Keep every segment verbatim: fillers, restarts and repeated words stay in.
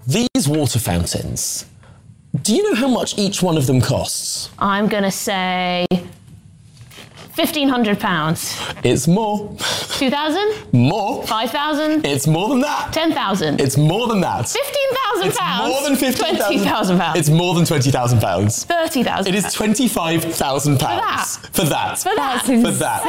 these water fountains, do you know how much each one of them costs? I'm going to say fifteen hundred pounds. It's more. two thousand? More. five thousand? It's more than that. ten thousand? It's more than that. fifteen thousand pounds? It's more than fifteen thousand. twenty thousand pounds? It's more than twenty thousand pounds. thirty thousand It is twenty-five thousand pounds. For that? For that. For that? For that.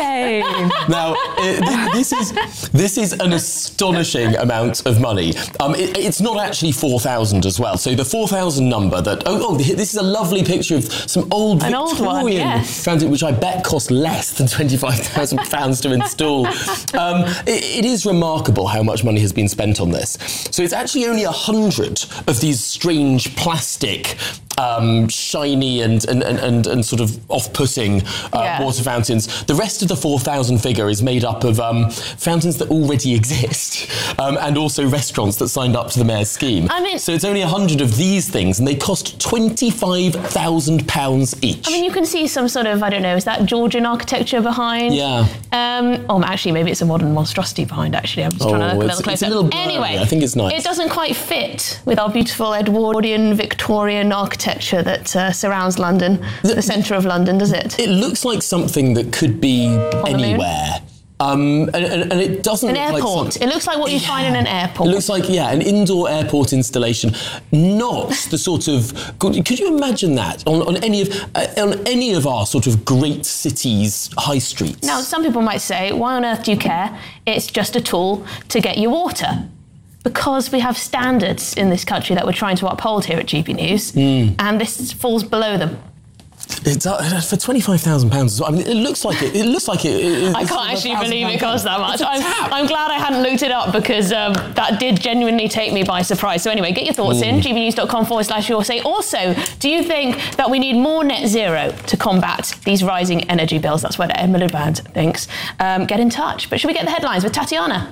Now, it, this is this is an astonishing amount of money. Um, it, it's not actually four thousand as well. So the four thousand number that, oh, oh, this is a lovely picture of some old An Victorian old one, yes. fountain, which I bet cost less than twenty-five thousand pounds to install. Um, it, it is remarkable how much money has been spent on this. So it's actually only a hundred of these strange plastic, um, shiny and and, and, and and sort of off-putting uh, Yeah. water fountains. The rest of the four thousand figure is made up of um, fountains that already exist, um, and also restaurants that signed up to the mayor's scheme. I mean- so it's only a hundred of these things, and they cost twenty-five thousand pounds each. I mean, you can see some sort of, I don't know, is that Georgian architecture behind? Yeah. Um, oh, actually, maybe it's a modern monstrosity behind, actually. I'm just trying to Oh, look a it's- little it's a closer. little blurry. Anyway, I think it's nice. It doesn't quite fit with our beautiful Edwardian Victorian architecture that uh, surrounds London, the, the centre of London, does it? It looks like something that could be the moon? anywhere. Um, and, and, and it doesn't An look airport. like some- It looks like what you find in an airport. It looks like, yeah, an indoor airport installation, not the sort of. Could, could you imagine that on, on any of uh, on any of our sort of great cities' high streets? Now, some people might say, why on earth do you care? It's just a tool to get you water. Because we have standards in this country that we're trying to uphold here at G B News, Mm. and this falls below them. It's uh, for twenty-five thousand pounds. I mean, it looks like it. It looks like it. it I it's can't actually a believe it thousand costs that much. It's a I'm, tap. I'm glad I hadn't looked it up because um, that did genuinely take me by surprise. So anyway, get your thoughts in, gbnews.com forward slash your say. Also, do you think that we need more net zero to combat these rising energy bills? That's what Emma Miliband thinks. Um, get in touch. But should we get the headlines with Tatiana?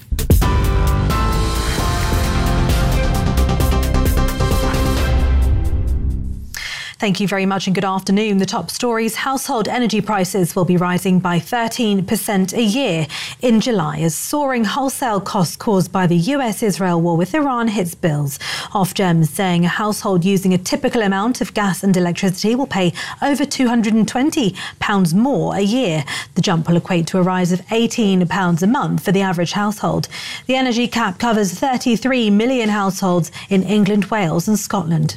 Thank you very much and good afternoon. The top stories: household energy prices will be rising by thirteen percent a year in July as soaring wholesale costs caused by the U S-Israel war with Iran hits bills. Ofgem saying a household using a typical amount of gas and electricity will pay over two hundred twenty pounds more a year. The jump will equate to a rise of eighteen pounds a month for the average household. The energy cap covers thirty-three million households in England, Wales and Scotland.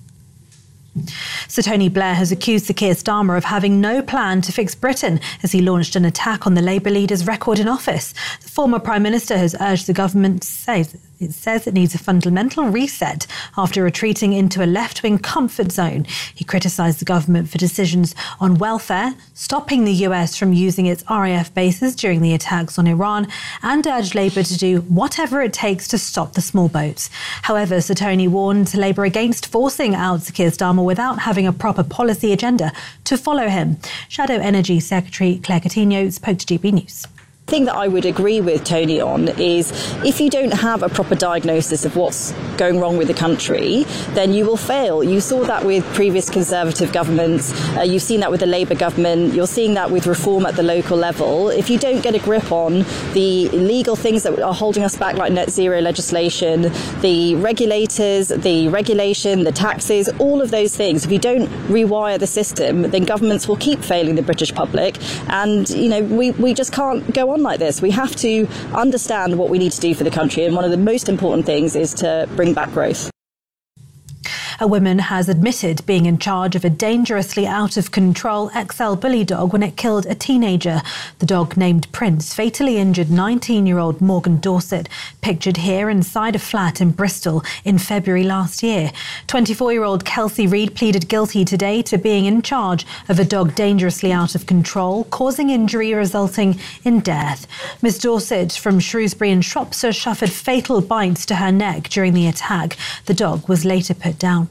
Sir Tony Blair has accused Sir Keir Starmer of having no plan to fix Britain as he launched an attack on the Labour leader's record in office. The former Prime Minister has urged the government to save It says it needs a fundamental reset after retreating into a left-wing comfort zone. He criticised the government for decisions on welfare, stopping the U S from using its R A F bases during the attacks on Iran, and urged Labour to do whatever it takes to stop the small boats. However, Sir Tony warned Labour against forcing out Sir Keir Starmer without having a proper policy agenda to follow him. Shadow Energy Secretary Claire Coutinho spoke to G B News. The thing that I would agree with Tony on is if you don't have a proper diagnosis of what's going wrong with the country, then you will fail. You saw that with previous Conservative governments. Uh, you've seen that with the Labour government. You're seeing that with reform at the local level. If you don't get a grip on the legal things that are holding us back, like net zero legislation, the regulators, the regulation, the taxes, all of those things, if you don't rewire the system, then governments will keep failing the British public. And, you know, we, we just can't go on like this. We have to understand what we need to do for the country, and one of the most important things is to bring back growth. A woman has admitted being in charge of a dangerously out-of-control X L bully dog when it killed a teenager. The dog, named Prince, fatally injured nineteen-year-old Morgan Dorset, pictured here inside a flat in Bristol in February last year. twenty-four-year-old Kelsey Reid pleaded guilty today to being in charge of a dog dangerously out of control, causing injury resulting in death. Miss Dorset from Shrewsbury in Shropshire suffered fatal bites to her neck during the attack. The dog was later put down.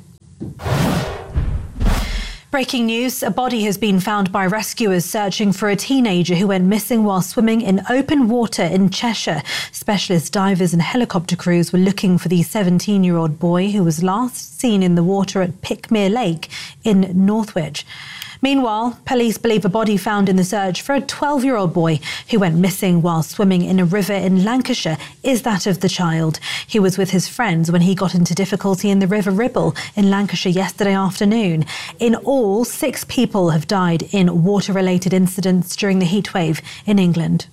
Breaking news, a body has been found by rescuers searching for a teenager who went missing while swimming in open water in Cheshire. Specialist divers and helicopter crews were looking for the seventeen-year-old boy who was last seen in the water at Pickmere Lake in Northwich. Meanwhile, police believe a body found in the search for a twelve-year-old boy who went missing while swimming in a river in Lancashire is that of the child. He was with his friends when he got into difficulty in the River Ribble in Lancashire yesterday afternoon. In all, six people have died in water-related incidents during the heatwave in England.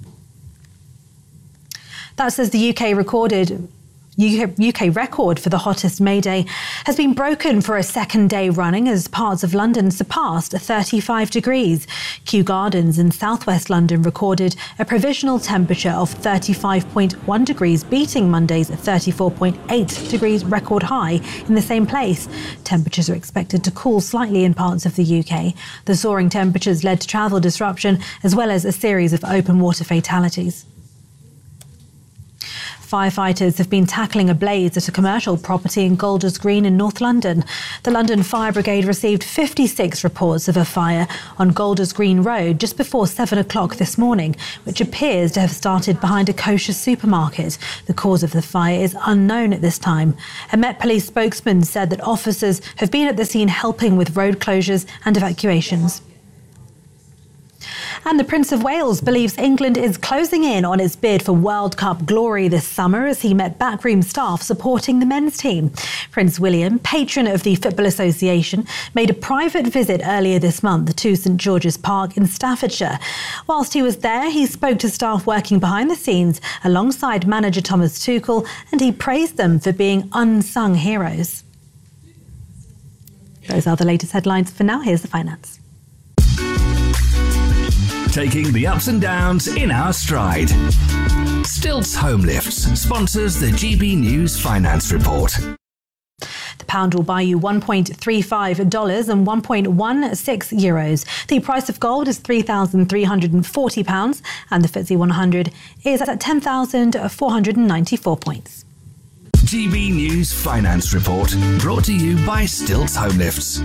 That says the U K recorded U K record for the hottest May Day has been broken for a second day running as parts of London surpassed thirty-five degrees. Kew Gardens in southwest London recorded a provisional temperature of thirty-five point one degrees, beating Monday's thirty-four point eight degrees record high in the same place. Temperatures are expected to cool slightly in parts of the U K. The soaring temperatures led to travel disruption as well as a series of open water fatalities. Firefighters have been tackling a blaze at a commercial property in Golders Green in North London. The London Fire Brigade received fifty-six reports of a fire on Golders Green Road just before seven o'clock this morning, which appears to have started behind a kosher supermarket. The cause of the fire is unknown at this time. A Met Police spokesman said that officers have been at the scene helping with road closures and evacuations. And the Prince of Wales believes England is closing in on its bid for World Cup glory this summer as he met backroom staff supporting the men's team. Prince William, patron of the Football Association, made a private visit earlier this month to St George's Park in Staffordshire. Whilst he was there, he spoke to staff working behind the scenes alongside manager Thomas Tuchel, and he praised them for being unsung heroes. Those are the latest headlines. For now, here's the finance. Taking the ups and downs in our stride. Stilts Home Lifts sponsors the G B News Finance Report. The pound will buy you one point three five dollars and one point one six euros. The price of gold is three thousand three hundred forty pounds and the F T S E one hundred is at ten thousand four hundred ninety-four points. G B News Finance Report, brought to you by Stilts Home Lifts.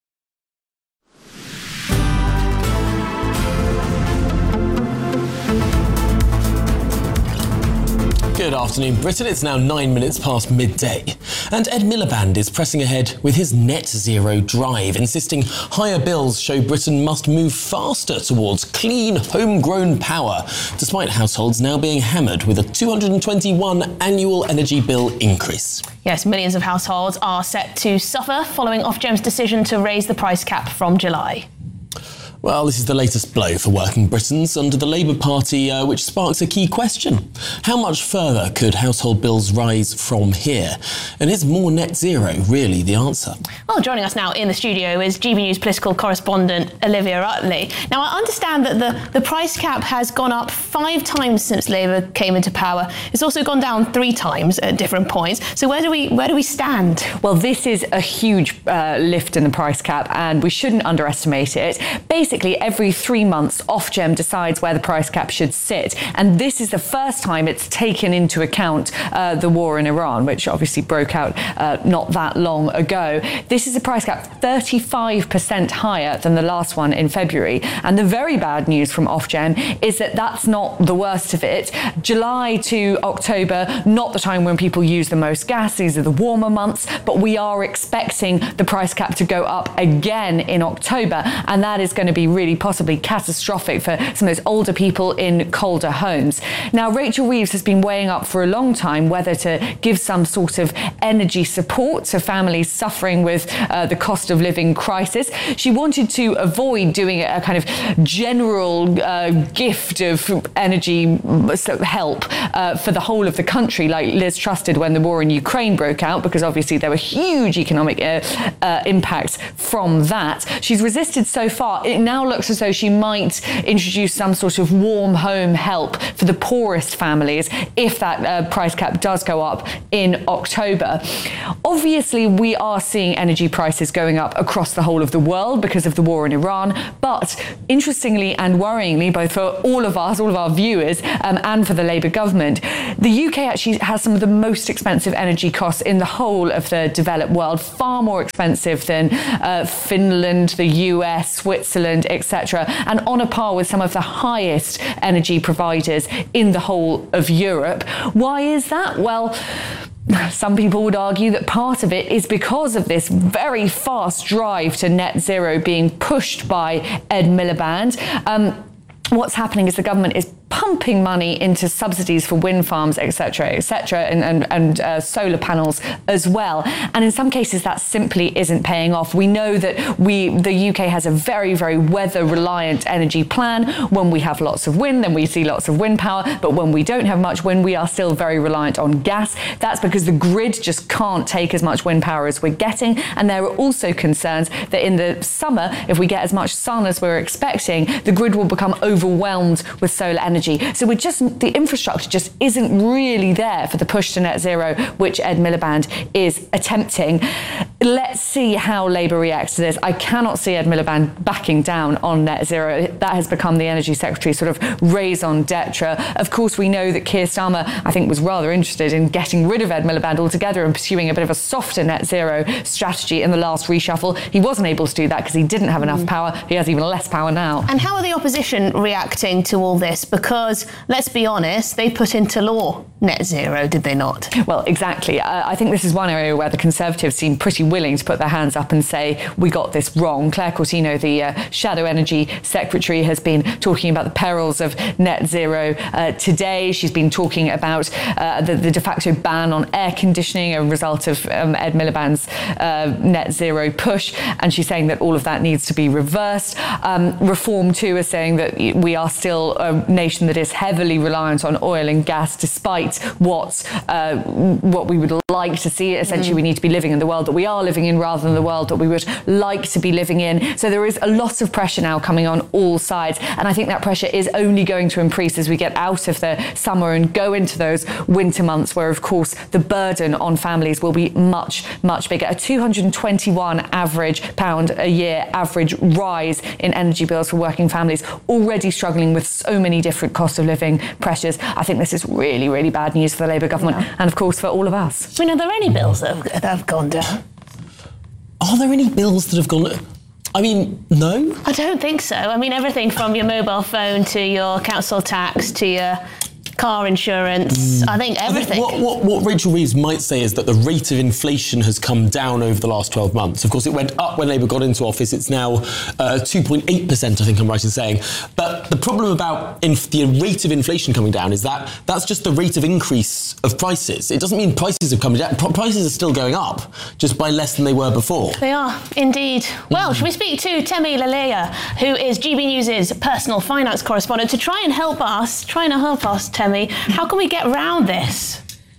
Good afternoon, Britain. It's now nine minutes past midday. And Ed Miliband is pressing ahead with his net zero drive, insisting higher bills show Britain must move faster towards clean, homegrown power, despite households now being hammered with a two hundred twenty-one annual energy bill increase. Yes, millions of households are set to suffer following Ofgem's decision to raise the price cap from July. Well, this is the latest blow for working Britons under the Labour Party, uh, which sparks a key question. How much further could household bills rise from here? And is more net zero really the answer? Well, joining us now in the studio is G B News political correspondent Olivia Utley. Now, I understand that the, the price cap has gone up five times since Labour came into power. It's also gone down three times at different points. So where do we where do we stand? Well, this is a huge uh, lift in the price cap, and we shouldn't underestimate it. Basically, every three months, Ofgem decides where the price cap should sit. And this is the first time it's taken into account uh, the war in Iran, which obviously broke out uh, not that long ago. This is a price cap thirty-five percent higher than the last one in February. And the very bad news from Ofgem is that that's not the worst of it. July to October, not the time when people use the most gas. These are the warmer months. But we are expecting the price cap to go up again in October. And that is going to be really possibly catastrophic for some of those older people in colder homes. Now, Rachel Reeves has been weighing up for a long time whether to give some sort of energy support to families suffering with uh, the cost of living crisis. She wanted to avoid doing a kind of general uh, gift of energy help uh, for the whole of the country, like Liz Truss did when the war in Ukraine broke out, because obviously there were huge economic uh, uh, impacts from that. She's resisted so far. It now looks as though she might introduce some sort of warm home help for the poorest families if that uh, price cap does go up in October. Obviously, we are seeing energy prices going up across the whole of the world because of the war in Iran. But interestingly and worryingly, both for all of us, all of our viewers, um, and for the Labour government, the U K actually has some of the most expensive energy costs in the whole of the developed world, far more expensive than uh, Finland, the U S, Switzerland, Poland, et cetera, and on a par with some of the highest energy providers in the whole of Europe. Why is that? Well, some people would argue that part of it is because of this very fast drive to net zero being pushed by Ed Miliband. Um, what's happening is the government is pumping money into subsidies for wind farms, et cetera, et cetera, and, and, and uh, solar panels as well. And in some cases, that simply isn't paying off. We know that we, the U K has a very, very weather-reliant energy plan. When we have lots of wind, then we see lots of wind power. But when we don't have much wind, we are still very reliant on gas. That's because the grid just can't take as much wind power as we're getting. And there are also concerns that in the summer, if we get as much sun as we're expecting, the grid will become overwhelmed with solar energy. So we're just, the infrastructure just isn't really there for the push to net zero, which Ed Miliband is attempting. Let's see how Labour reacts to this. I cannot see Ed Miliband backing down on net zero. That has become the Energy Secretary's sort of raison d'etre. Of course, we know that Keir Starmer, I think, was rather interested in getting rid of Ed Miliband altogether and pursuing a bit of a softer net zero strategy in the last reshuffle. He wasn't able to do that because he didn't have enough power. He has even less power now. And how are the opposition reacting to all this? Because, let's be honest, they put into law net zero, did they not? Well, exactly. Uh, I think this is one area where the Conservatives seem pretty willing to put their hands up and say, we got this wrong. Claire Coutinho, the uh, Shadow Energy Secretary, has been talking about the perils of net zero uh, today. She's been talking about uh, the, the de facto ban on air conditioning, a result of um, Ed Miliband's uh, net zero push. And she's saying that all of that needs to be reversed. Um, Reform, too, is saying that we are still a nation that is heavily reliant on oil and gas, despite what uh, what we would like to see. Essentially, mm. we need to be living in the world that we are living in rather than the world that we would like to be living in. So there is a lot of pressure now coming on all sides. And I think that pressure is only going to increase as we get out of the summer and go into those winter months where, of course, the burden on families will be much, much bigger. A two hundred twenty-one average pound a year average rise in energy bills for working families, already struggling with so many different cost of living pressures. I think this is really, really bad news for the Labour government yeah. and, of course, for all of us. I mean, are there any bills that have, that have gone down? Are there any bills that have gone... I mean, no? I don't think so. I mean, everything from your mobile phone to your council tax to your car insurance, mm. I think everything. I think what, what, what Rachel Reeves might say is that the rate of inflation has come down over the last twelve months. Of course, it went up when Labour got into office. It's now uh, two point eight percent, I think I'm right in saying. But the problem about inf- the rate of inflation coming down is that that's just the rate of increase of prices. It doesn't mean prices have come down. P- prices are still going up, just by less than they were before. They are, indeed. Well, mm. should we speak to Temi Lalea, who is G B News' personal finance correspondent, to try and help us, trying to help us, Temi. How can we get around this?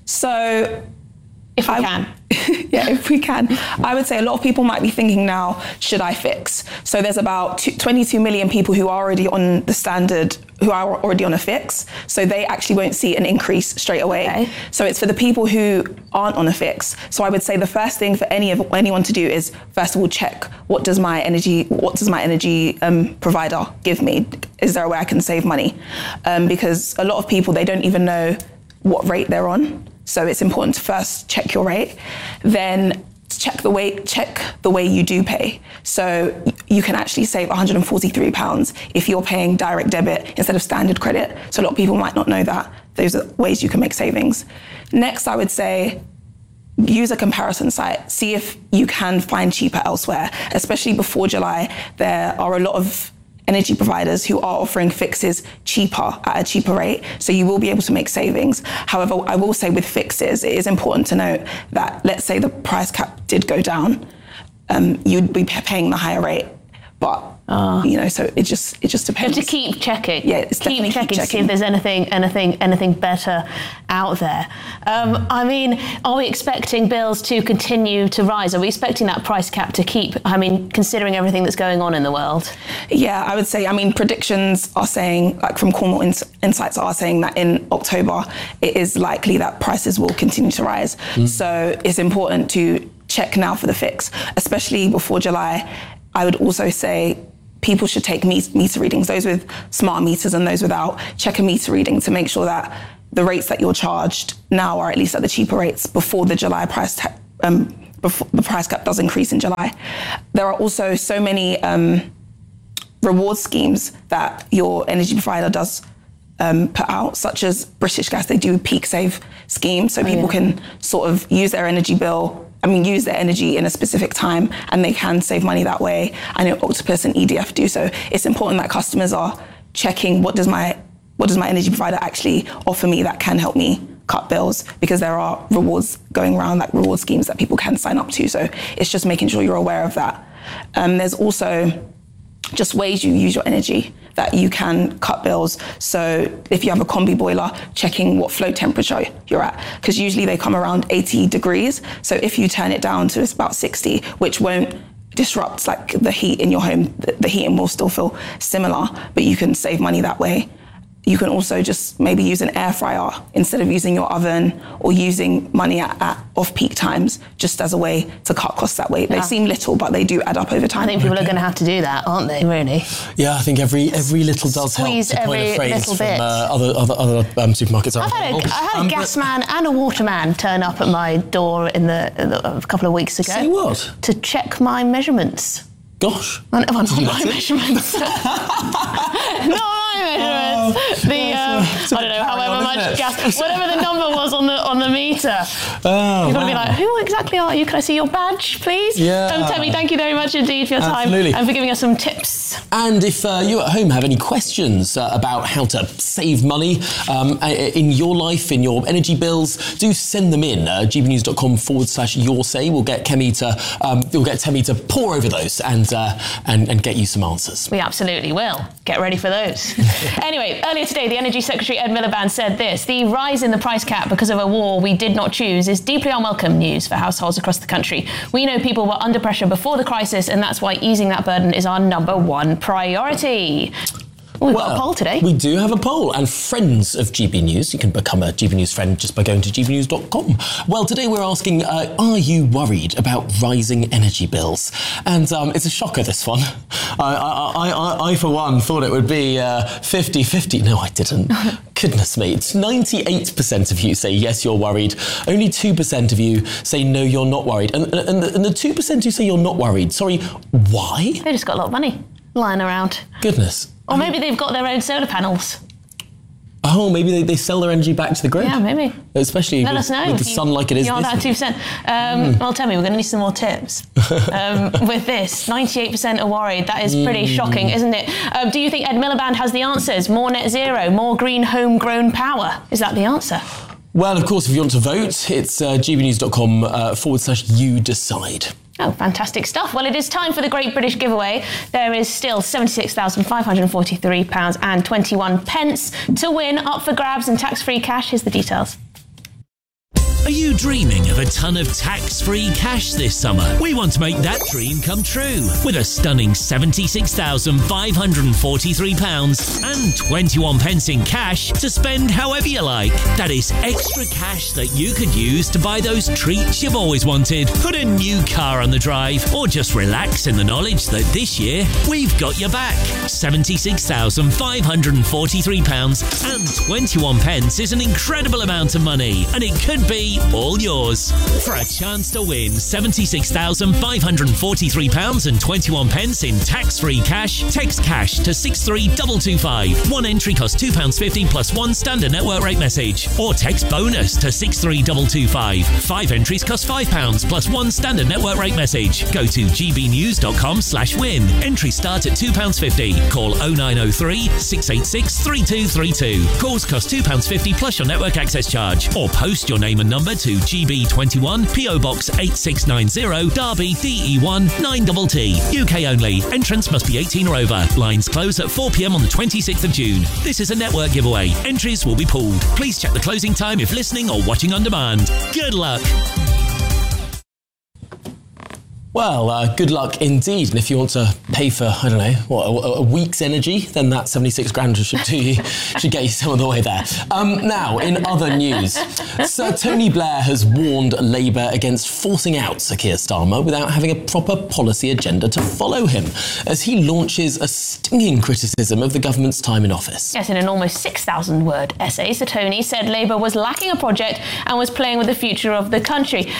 So, if we I, can. yeah, if we can. I would say a lot of people might be thinking now, should I fix? So there's about twenty-two million people who are already on the standard, who are already on a fix. So they actually won't see an increase straight away. Okay. So it's for the people who aren't on a fix. So I would say the first thing for any of anyone to do is, first of all, check what does my energy, what does my energy um, provider give me? Is there a way I can save money? Um, because a lot of people, they don't even know what rate they're on. So it's important to first check your rate, then check the way check the way you do pay. So you can actually save one hundred forty-three pounds if you're paying direct debit instead of standard credit. So a lot of people might not know that. Those are ways you can make savings. Next, I would say, use a comparison site. See if you can find cheaper elsewhere. Especially before July, there are a lot of energy providers who are offering fixes cheaper at a cheaper rate, so you will be able to make savings. However, I will say with fixes, it is important to note that, let's say the price cap did go down, um, you'd be paying the higher rate, but Uh, you know, so it just it just depends. You have to keep checking. Yeah, it's keep definitely checking, keep checking to see if there's anything, anything, anything better out there. Um, I mean, are we expecting bills to continue to rise? Are we expecting that price cap to keep? I mean, considering everything that's going on in the world. Yeah, I would say. I mean, predictions are saying, like from Cornwall Ins- Insights, are saying that in October it is likely that prices will continue to rise. Mm. So it's important to check now for the fix, especially before July. I would also say people should take meter readings, those with smart meters and those without. Check a meter reading to make sure that the rates that you're charged now are at least at the cheaper rates before the July price ta- um, before the price cap does increase in July. There are also so many um, reward schemes that your energy provider does um, put out, such as British Gas. They do peak save schemes, so oh, people yeah. can sort of use their energy bill, I mean, use their energy in a specific time, and they can save money that way. I know Octopus and E D F do, so it's important that customers are checking what does my what does my energy provider actually offer me that can help me cut bills, because there are rewards going around, like reward schemes that people can sign up to. So it's just making sure you're aware of that. Um, there's also just ways you use your energy that you can cut bills. So if you have a combi boiler, checking what flow temperature you're at, because usually they come around eighty degrees. So if you turn it down to about sixty, which won't disrupt like the heat in your home, the, the heating will still feel similar, but you can save money that way. You can also just maybe use an air fryer instead of using your oven, or using money at, at off-peak times, just as a way to cut costs that way. Yeah. They seem little, but they do add up over time. I think people are going to have to do that, aren't they, really? Yeah, I think every every little does Squeeze help, to coin every a phrase little from bit. uh, other, other, other um, supermarkets. I've had a, I had a Um, gas but- man and a water man turn up at my door in the, in the a couple of weeks ago. Say what? To check my measurements. Gosh. Oh, no, not Did you my let it? measurements. Not my measurements. the um, I don't know, however on, much isn't it? gas, whatever the number was on the on the meter. Oh, You've got to be wow. like, who exactly are you? Can I see your badge, please? Yeah. Um, Temi, thank you very much indeed for your time Absolutely. and for giving us some tips. And if uh, you at home have any questions uh, about how to save money um, in your life, in your energy bills, do send them in. Uh, gbnews.com forward slash your say. We'll get Kemi to, um, we'll get Temi to pour over those and, uh, and and get you some answers. We absolutely will. Get ready for those. Anyway, earlier today, the Energy Secretary Ed Miliband said this: the rise in the price cap because of a war we did not choose is deeply unwelcome news for households across the country. We know people were under pressure before the crisis, and that's why easing that burden is our number one priority. Oh, we've got a poll today. We do have a poll, and friends of G B News, you can become a G B News friend just by going to g b news dot com. Well, today we're asking, uh, are you worried about rising energy bills? And um, it's a shocker, this one. I, I, I, I, for one, thought it would be fifty fifty. No, I didn't. Goodness me. It's ninety-eight percent of you say, yes, you're worried. Only two percent of you say, no, you're not worried. And, and, the, and the two percent who say you're not worried, sorry, why? They just got a lot of money lying around. Goodness. Or maybe they've got their own solar panels. Oh, maybe they, they sell their energy back to the grid. Yeah, maybe. Especially Let with, us know. with the if you- sun like it is You're on this that two week. percent. Um, Mm. Well, tell me, we're going to need some more tips. um, with this, ninety-eight percent are worried. That is pretty Mm. shocking, isn't it? Um, do you think Ed Miliband has the answers? More net zero, more green homegrown power? Is that the answer? Well, of course, if you want to vote, it's uh, gbnews.com uh, forward slash you decide. Oh, fantastic stuff. Well, it is time for the Great British Giveaway. There is still seventy-six thousand five hundred forty-three pounds and twenty-one pence to win, up for grabs and tax-free cash. Here's the details. Are you dreaming of a ton of tax-free cash this summer? We want to make that dream come true with a stunning seventy-six thousand five hundred forty-three pounds and twenty-one pence in cash to spend however you like. That is extra cash that you could use to buy those treats you've always wanted, put a new car on the drive, or just relax in the knowledge that this year we've got your back. seventy-six thousand five hundred forty-three pounds and twenty-one pence is an incredible amount of money, and it could be all yours. For a chance to win seventy-six thousand five hundred forty-three pounds and twenty-one pence in tax-free cash, text cash to six three two two five. One entry costs two pounds fifty plus one standard network rate message. Or text bonus to six three two two five. Five entries cost five pounds plus one standard network rate message. Go to gbnews.com slash win. Entries start at two pounds fifty. Call oh nine oh three, six eight six, three two three two. Calls cost two pounds fifty plus your network access charge. Or post your name and number to G B twenty-one, P O Box eight six nine zero, Derby, D E one, nine T T. U K only. Entrance must be eighteen or over. Lines close at four p.m. on the twenty-sixth of June. This is a network giveaway. Entries will be pooled. Please check the closing time if listening or watching on demand. Good luck. Well, uh, good luck indeed. And if you want to pay for, I don't know, what, a, a week's energy, then that seventy-six grand should do you, should get you some of the way there. Um, now, in other news, Sir Tony Blair has warned Labour against forcing out Sir Keir Starmer without having a proper policy agenda to follow him, as he launches a stinging criticism of the government's time in office. Yes, in an almost six thousand word essay, Sir Tony said Labour was lacking a project and was playing with the future of the country.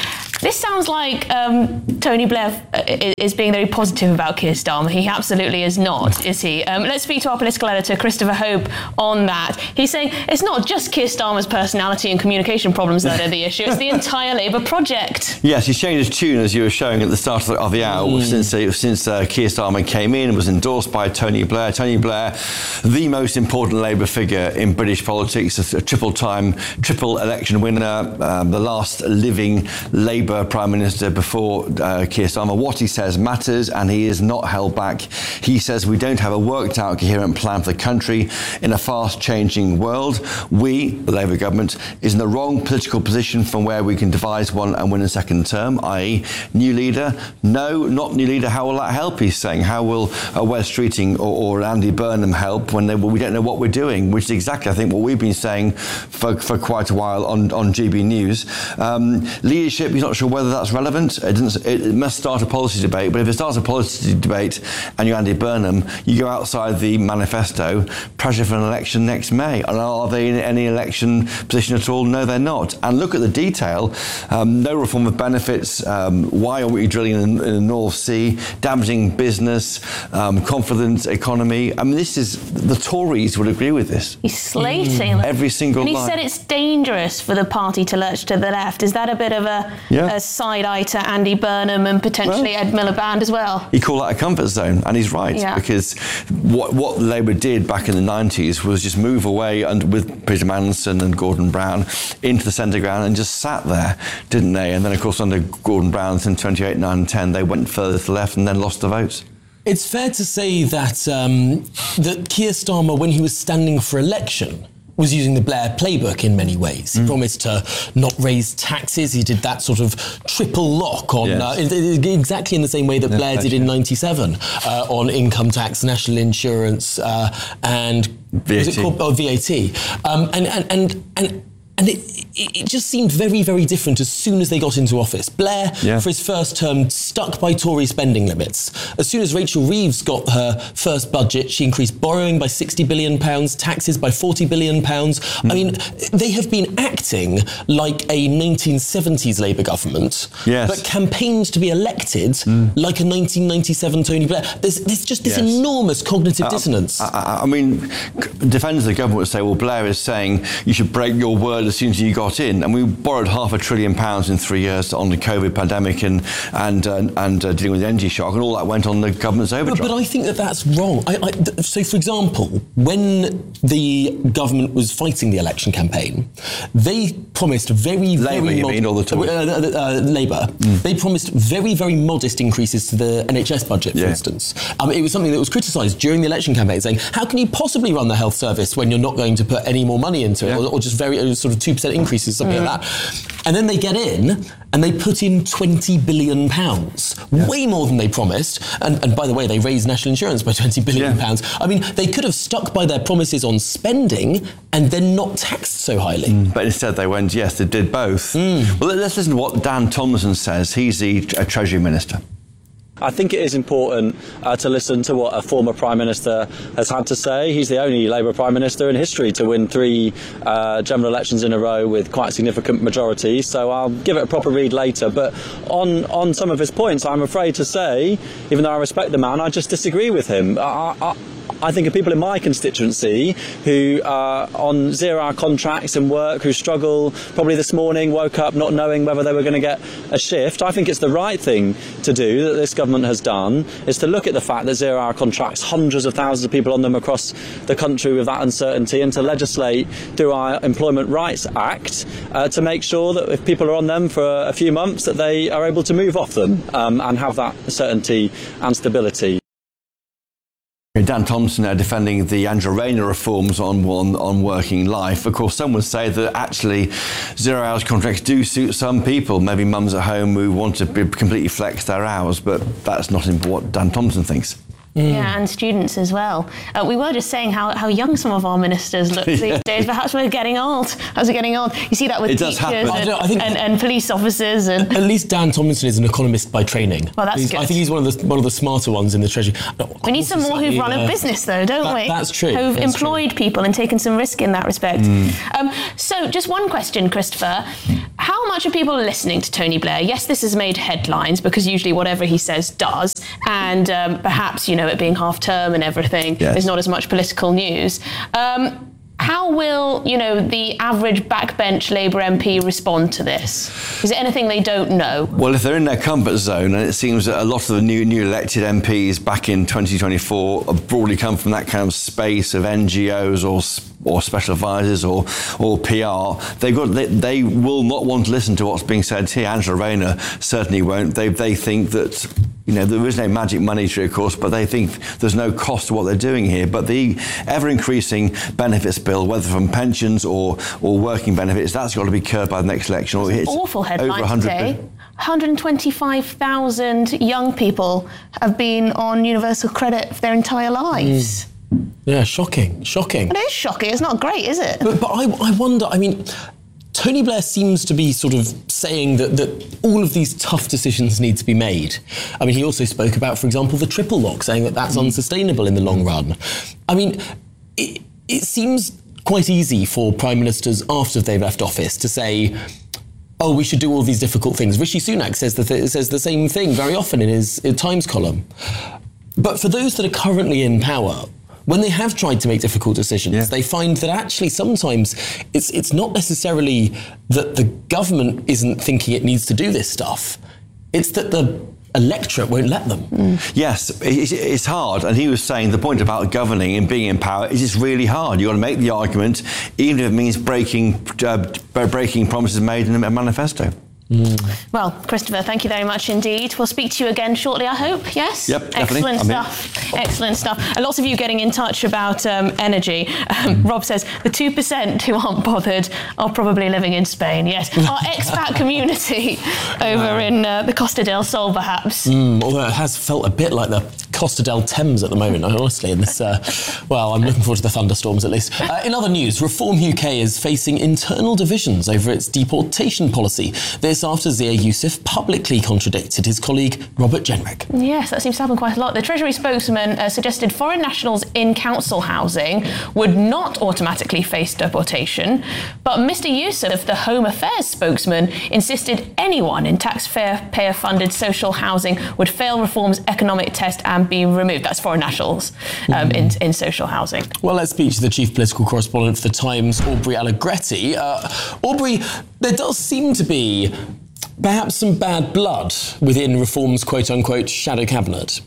This sounds like um, Tony Blair is being very positive about Keir Starmer. He absolutely is not, is he? Um, let's speak to our political editor, Christopher Hope, on that. He's saying it's not just Keir Starmer's personality and communication problems that are the issue, it's the entire Labour project. Yes, he's changed his tune, as you were showing at the start of the, of the hour, mm. since, uh, since uh, Keir Starmer came in, was endorsed by Tony Blair. Tony Blair, the most important Labour figure in British politics, a, a triple-time, triple election winner, um, the last living Labour Prime Minister before uh, Keir Starmer. What he says matters, and he is not held back. He says we don't have a worked-out, coherent plan for the country in a fast-changing world. We, the Labour government, is in the wrong political position from where we can devise one and win a second term, that is new leader. No, not new leader. How will that help, he's saying? How will a Wes Streeting or, or Andy Burnham help when they, well, we don't know what we're doing, which is exactly, I think, what we've been saying for, for quite a while on, on G B News. Um, leadership, he's not sure whether that's relevant. It, doesn't, it must start a policy debate, but if it starts a policy debate and you're Andy Burnham, you go outside the manifesto, pressure for an election next May. And are they in any election position at all? No, they're not. And look at the detail. Um, no reform of benefits. Um, why are we drilling in, in the North Sea? Damaging business, um, confident economy. I mean, this is, the Tories would agree with this. He's slating. Mm. Every single And he line. said it's dangerous for the party to lurch to the left. Is that a bit of a, yeah. a side eye to Andy Burnham and potentially well, Ed Miliband as well? He called that a comfort zone, and he's right, yeah. because what, what Labour did back in the nineties was just move away and, with Peter Mandelson and Gordon Brown into the centre ground and just sat there, didn't they? And then, of course, under Gordon Brown in twenty-eight, nine and ten, they went further to the left and then lost the votes. It's fair to say that um, that Keir Starmer, when he was standing for election, was using the Blair playbook in many ways. He mm. promised to not raise taxes. He did that sort of triple lock on yes. uh, exactly in the same way that no, Blair did in ninety-seven uh, on income tax, national insurance, uh, and V A T. Was it called oh, V A T? Um, and and and and. And it, it just seemed very, very different as soon as they got into office. Blair, yeah. for his first term, stuck by Tory spending limits. As soon as Rachel Reeves got her first budget, she increased borrowing by sixty billion pounds, taxes by forty billion pounds. Mm. I mean, they have been acting like a nineteen seventies Labour government, yes. but campaigned to be elected mm. like a nineteen ninety-seven Tony Blair. There's, there's just this yes. enormous cognitive uh, dissonance. I, I mean, defenders of the government would say, well, Blair is saying you should break your word as soon as you got in, and we borrowed half a trillion pounds in three years on the COVID pandemic and and uh, and uh, dealing with the energy shock, and all that went on the government's overdraft. But, but I think that that's wrong. I, I, th- so, for example, when the government was fighting the election campaign, they promised very, Labour, very you mod- mean, all the time? Uh, uh, uh, Labour. Mm. They promised very, very modest increases to the N H S budget, for yeah. instance. Um, it was something that was criticised during the election campaign, saying, how can you possibly run the health service when you're not going to put any more money into it, yeah. or, or just very uh, sort of two percent increases, something mm. like that. And then they get in and they put in twenty billion pounds, yeah. way more than they promised. And, and by the way, they raised national insurance by twenty billion pounds. Yeah. I mean, they could have stuck by their promises on spending and then not taxed so highly. Mm. But instead they went, yes, they did both. Mm. Well, let's listen to what Dan Tomlinson says. He's the uh, Treasury Minister. I think it is important uh, to listen to what a former Prime Minister has had to say. He's the only Labour Prime Minister in history to win three uh, general elections in a row with quite significant majorities, so I'll give it a proper read later. But on, on some of his points, I'm afraid to say, even though I respect the man, I just disagree with him. I, I, I think of people in my constituency who are on zero-hour contracts and work, who struggle, probably this morning woke up not knowing whether they were going to get a shift. I think it's the right thing to do, that this government has done, is to look at the fact that zero-hour contracts, hundreds of thousands of people on them across the country with that uncertainty, and to legislate through our Employment Rights Act uh, to make sure that if people are on them for a few months, that they are able to move off them um, and have that certainty and stability. Dan Thompson now defending the Andrew Rayner reforms on, on on working life. Of course, some would say that actually zero hours contracts do suit some people, maybe mums at home who want to be completely flex their hours, but that's not what Dan Thompson thinks. Mm. Yeah, and students as well. Uh, we were just saying how, how young some of our ministers look these yeah. days. Perhaps we're getting old. As we're getting old, you see that with it teachers and, I I think and, and police officers. And at least Dan Tomlinson is an economist by training. Well, that's he's, good. I think he's one of the one of the smarter ones in the Treasury. No, we need some more who've run a business, though, don't that, we? That's true. Who've that's employed true. people and taken some risk in that respect. Mm. Um, so, just one question, Christopher. how much of people are listening to Tony Blair? Yes, this has made headlines because usually whatever he says does, and um, perhaps, you know, it being half term and everything, yes. there's not as much political news. Um, How will, you know, the average backbench Labour M P respond to this? Is it anything they don't know? Well, if they're in their comfort zone, and it seems that a lot of the new new elected M Ps back in twenty twenty-four have broadly come from that kind of space of N G Os or or special advisors or or P R, they've got they, they will not want to listen to what's being said here. Angela Rayner certainly won't. They they think that, you know, there is no magic money tree, of course, but they think there's no cost to what they're doing here. But the ever-increasing benefits bill, whether from pensions or or working benefits, that's got to be curbed by the next election. Or it's awful headline today. one hundred twenty-five thousand young people have been on universal credit for their entire lives. Mm. Yeah, shocking, shocking. It is shocking. It's not great, is it? But, but I, I wonder, I mean, Tony Blair seems to be sort of saying that, that all of these tough decisions need to be made. I mean, he also spoke about, for example, the triple lock, saying that that's unsustainable in the long run. I mean, it, it seems quite easy for prime ministers after they've left office to say, oh, we should do all these difficult things. Rishi Sunak says the, th- says the same thing very often in his in Times column. But for those that are currently in power, when they have tried to make difficult decisions, yeah. they find that actually sometimes it's it's not necessarily that the government isn't thinking it needs to do this stuff. It's that the electorate won't let them. Mm. Yes, it's hard. And he was saying the point about governing and being in power is it's really hard. You've got to make the argument, even if it means breaking, uh, breaking promises made in a manifesto. Mm. Well, Christopher, thank you very much indeed. We'll speak to you again shortly, I hope. Yes? Yep, definitely. Excellent stuff. Excellent stuff. And lots of you getting in touch about um, energy. Um, Rob says the two percent who aren't bothered are probably living in Spain. Yes. Our expat community over in uh, the Costa del Sol, perhaps. Mm, although it has felt a bit like the Costa del Thames at the moment, honestly. In this, uh, well, I'm looking forward to the thunderstorms at least. Uh, in other news, Reform U K is facing internal divisions over its deportation policy. This after Zia Youssef publicly contradicted his colleague Robert Jenrick. Yes, that seems to happen quite a lot. The Treasury spokesman uh, suggested foreign nationals in council housing would not automatically face deportation, but Mister Youssef, the Home Affairs spokesman, insisted anyone in taxpayer-funded social housing would fail Reform's economic test and be removed. That's foreign nationals um, mm. in, in social housing. Well, let's speak to the chief political correspondent for The Times, Aubrey Allegretti. Uh, Aubrey, there does seem to be perhaps some bad blood within Reform's quote-unquote shadow cabinet.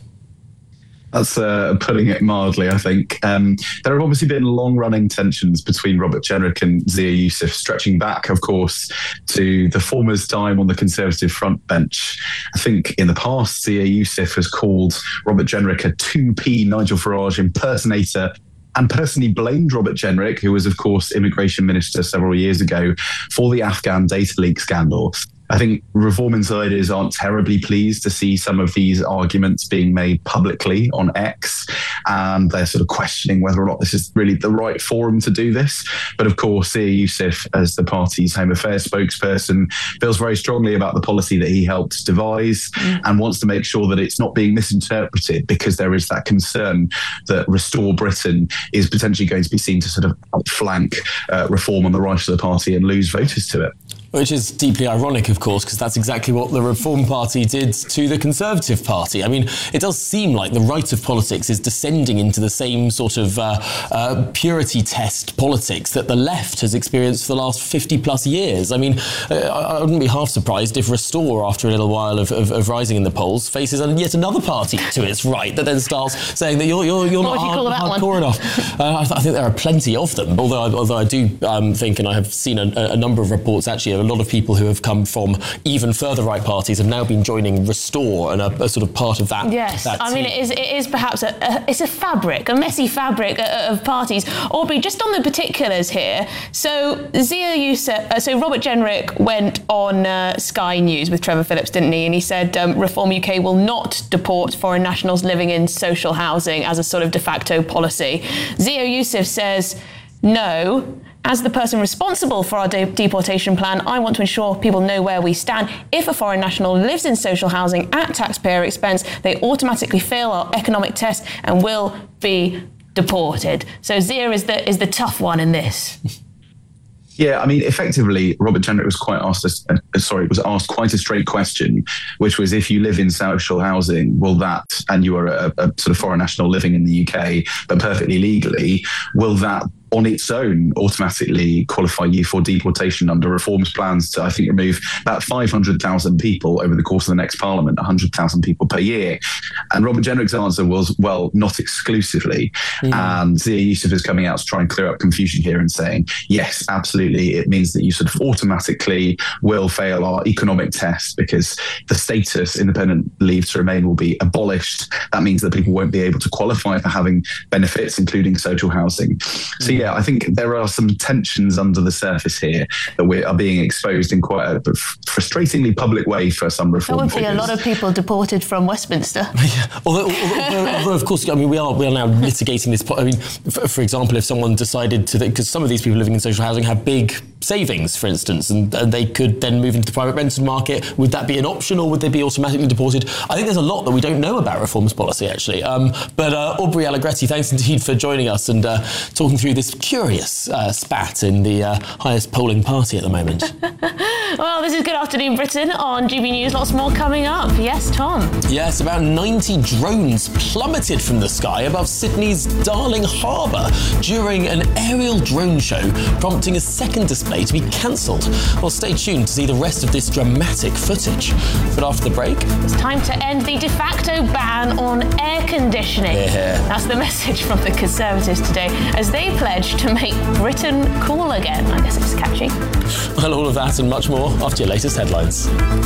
That's uh, putting it mildly, I think. Um, there have obviously been long-running tensions between Robert Jenrick and Zia Youssef, stretching back, of course, to the former's time on the Conservative front bench. I think in the past, Zia Youssef has called Robert Jenrick a two P Nigel Farage impersonator and personally blamed Robert Jenrick, who was, of course, immigration minister several years ago, for the Afghan data leak scandal. I think Reform insiders aren't terribly pleased to see some of these arguments being made publicly on X, and they're sort of questioning whether or not this is really the right forum to do this. But of course, Zia Youssef, as the party's Home Affairs spokesperson, feels very strongly about the policy that he helped devise mm. and wants to make sure that it's not being misinterpreted, because there is that concern that Restore Britain is potentially going to be seen to sort of outflank uh, Reform on the right of the party and lose voters to it. Which is deeply ironic, of course, because that's exactly what the Reform Party did to the Conservative Party. I mean, it does seem like the right of politics is descending into the same sort of uh, uh, purity test politics that the left has experienced for the last fifty plus years. I mean, uh, I wouldn't be half surprised if Restore, after a little while of, of, of rising in the polls, faces yet another party to its right that then starts saying that you're, you're, you're not hard, hardcore enough. Uh, I, th- I think there are plenty of them, although I, although I do um, think, and I have seen a, a number of reports actually, a lot of people who have come from even further right parties have now been joining Restore and are, are sort of part of that. Yes, that I mean, it is, it is perhaps a, a, it's a fabric, a messy fabric of parties. Aubrey, just on the particulars here. So Zia Youssef, uh, so Robert Jenrick went on uh, Sky News with Trevor Phillips, didn't he? And he said um, Reform U K will not deport foreign nationals living in social housing as a sort of de facto policy. Zia Youssef says no. As the person responsible for our de- deportation plan, I want to ensure people know where we stand. If a foreign national lives in social housing at taxpayer expense, they automatically fail our economic test and will be deported. So Zia is the is the tough one in this. Yeah, I mean, effectively, Robert Jenrick was quite asked. A, uh, sorry, was asked quite a straight question, which was, if you live in social housing, will that, and you are a, a sort of foreign national living in the U K, but perfectly legally, will that on its own automatically qualify you for deportation under reforms plans to, I think, remove about five hundred thousand people over the course of the next parliament, one hundred thousand people per year? And Robert Jenrick's answer was, well, not exclusively. Mm. And Zia Youssef is coming out to try and clear up confusion here and saying, yes, absolutely, it means that you sort of automatically will fail our economic test because the status independent leave to remain will be abolished. That means that people won't be able to qualify for having benefits, including social housing. So, yeah, I think there are some tensions under the surface here that we are being exposed in quite a frustratingly public way for some reform There would figures. be a lot of people deported from Westminster. Yeah. Although, although, although, of course, I mean, we are we are now litigating this. I mean, for, for example, if someone decided to, because some of these people living in social housing have big savings, for instance, and, and they could then move into the private rented market, would that be an option, or would they be automatically deported? I think there's a lot that we don't know about reforms policy, actually. Um, but uh, Aubrey Allegretti, thanks indeed for joining us and uh, talking through this curious uh, spat in the uh, highest polling party at the moment. Well, this is Good Afternoon Britain on G B News. Lots more coming up. Yes, Tom? Yes, about ninety drones plummeted from the sky above Sydney's Darling Harbour during an aerial drone show, prompting a second display to be cancelled. Well, stay tuned to see the rest of this dramatic footage. But after the break, it's time to end the de facto ban on air conditioning. Yeah. That's the message from the Conservatives today as they pledge to make Britain cool again. I guess it's catchy. Well, all of that and much more after your latest headlines.